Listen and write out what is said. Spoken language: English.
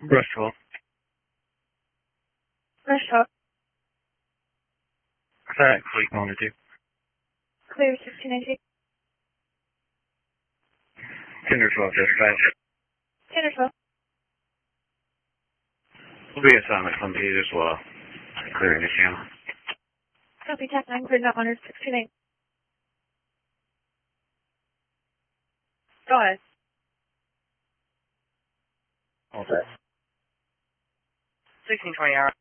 Brush 12. Brush 12. Attack fleet 1 to 2. Clear 1690. Tender 12, dispatch. Tender 12. Will be assignment from P as well. Clearing the channel. Copy, TAC 9, cleared out Honor 16-8. Go ahead. Okay. 1620 hour.